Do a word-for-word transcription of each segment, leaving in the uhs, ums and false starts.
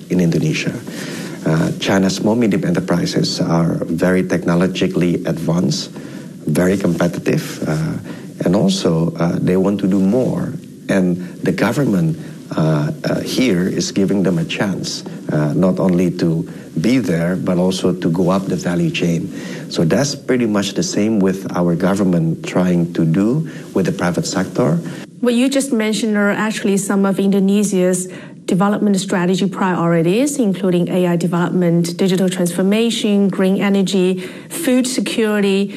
in Indonesia. Uh, China's small medium enterprises are very technologically advanced, very competitive, uh, and also uh, they want to do more. And the government uh, uh, here is giving them a chance, uh, not only to be there, but also to go up the value chain. So that's pretty much the same with our government trying to do with the private sector. What you just mentioned are actually some of Indonesia's development strategy priorities, including A I development, digital transformation, green energy, food security.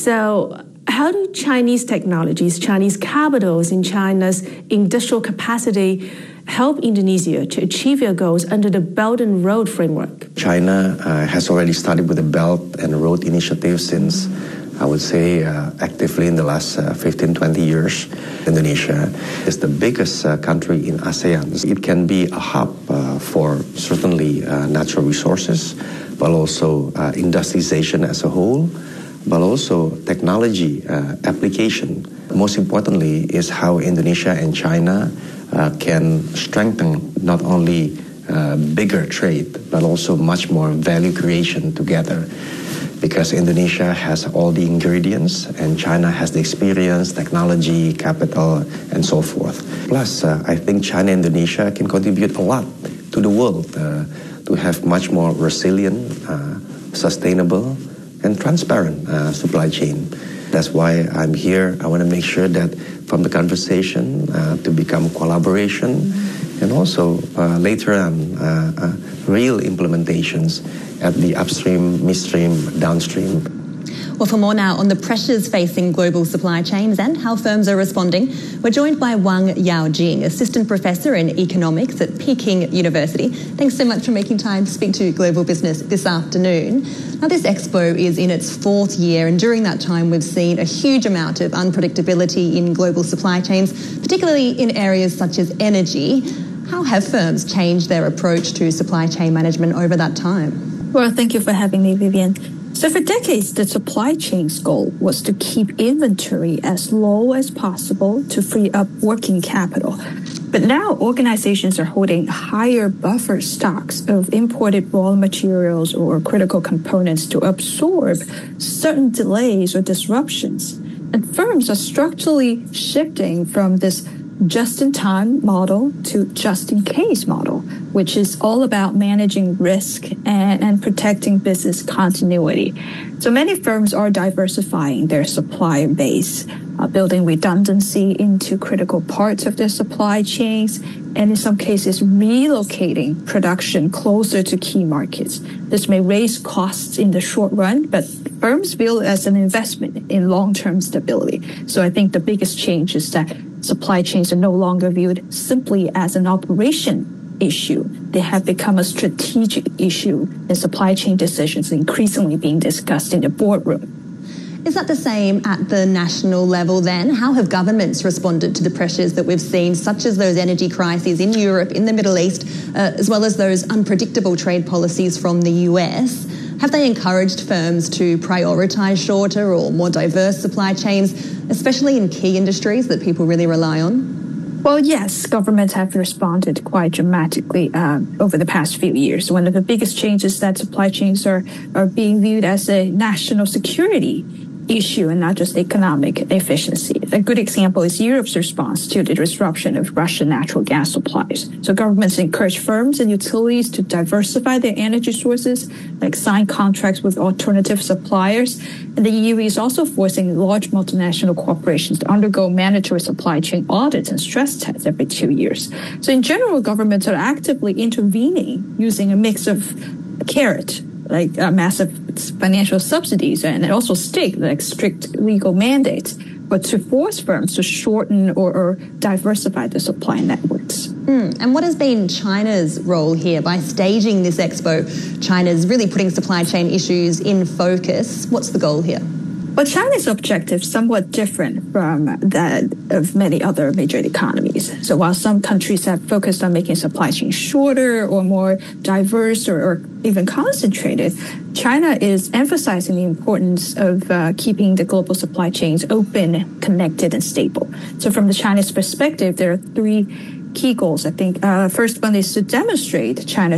So how do Chinese technologies, Chinese capitals in China's industrial capacity help Indonesia to achieve your goals under the Belt and Road framework? China uh, has already started with the Belt and Road initiative since, I would say, uh, actively in the last uh, fifteen, twenty years. Indonesia is the biggest uh, country in ASEAN. It can be a hub uh, for certainly uh, natural resources, but also uh, industrialization as a whole, but also technology uh, application. Most importantly is how Indonesia and China uh, can strengthen not only uh, bigger trade, but also much more value creation together. Because Indonesia has all the ingredients and China has the experience, technology, capital, and so forth. Plus, uh, I think China and Indonesia can contribute a lot to the world uh, to have much more resilient, uh, sustainable, and transparent uh, supply chain. That's why I'm here. I want to make sure that from the conversation uh, to become collaboration, and also uh, later on uh, uh, real implementations at the upstream, midstream, downstream. Well, for more now on the pressures facing global supply chains and how firms are responding, we're joined by Wang Yaojing, Assistant Professor in Economics at Peking University. Thanks so much for making time to speak to Global Business this afternoon. Now, this expo is in its fourth year, and during that time we've seen a huge amount of unpredictability in global supply chains, particularly in areas such as energy. How have firms changed their approach to supply chain management over that time? Well, thank you for having me, Vivian. So for decades, the supply chain's goal was to keep inventory as low as possible to free up working capital. But now organizations are holding higher buffer stocks of imported raw materials or critical components to absorb certain delays or disruptions. And firms are structurally shifting from this just-in-time model to just-in-case model, which is all about managing risk and, and protecting business continuity. So many firms are diversifying their supplier base, uh, building redundancy into critical parts of their supply chains, and in some cases relocating production closer to key markets. This may raise costs in the short run, but firms view it as an investment in long-term stability. So I think the biggest change is that supply chains are no longer viewed simply as an operation issue. They have become a strategic issue, and supply chain decisions are increasingly being discussed in the boardroom. Is that the same at the national level then? How have governments responded to the pressures that we've seen, such as those energy crises in Europe, in the Middle East, uh, as well as those unpredictable trade policies from the U S? Have they encouraged firms to prioritise shorter or more diverse supply chains, especially in key industries that people really rely on? Well, yes, governments have responded quite dramatically uh, over the past few years. One of the biggest changes is that supply chains are, are being viewed as a national security issue and not just economic efficiency. A good example is Europe's response to the disruption of Russian natural gas supplies. So governments encourage firms and utilities to diversify their energy sources, like sign contracts with alternative suppliers. And the E U is also forcing large multinational corporations to undergo mandatory supply chain audits and stress tests every two years. So in general, governments are actively intervening using a mix of a carrot, like uh, massive financial subsidies, and also stick, like strict legal mandates, but to force firms to shorten or, or diversify the supply networks. Mm. And what has been China's role here? By staging this expo, China's really putting supply chain issues in focus. What's the goal here? Well, China's objective is somewhat different from that of many other major economies. So while some countries have focused on making supply chains shorter or more diverse or, or even concentrated, China is emphasizing the importance of uh, keeping the global supply chains open, connected, and stable. So from the Chinese perspective, there are three key goals, I think. Uh, first one is to demonstrate China's